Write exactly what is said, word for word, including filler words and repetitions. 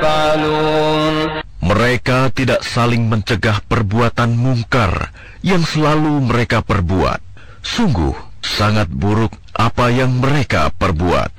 يفعلون. Mereka tidak saling mencegah perbuatan mungkar yang selalu mereka perbuat. Sungguh sangat buruk apa yang mereka perbuat.